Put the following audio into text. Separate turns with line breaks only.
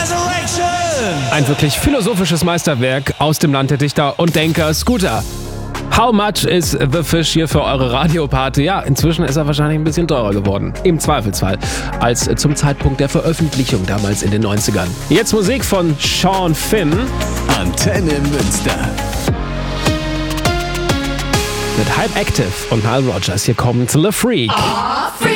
Ein wirklich philosophisches Meisterwerk aus dem Land der Dichter und Denker, Scooter. How much is the fish hier für eure Radioparty? Ja, inzwischen ist er wahrscheinlich ein bisschen teurer geworden. Im Zweifelsfall. Als zum Zeitpunkt der Veröffentlichung damals in den 90ern. Jetzt Musik von Sean Finn.
Antenne Münster.
Mit Hype Active und Nile Rodgers. Hier kommt The Freak.
Freak.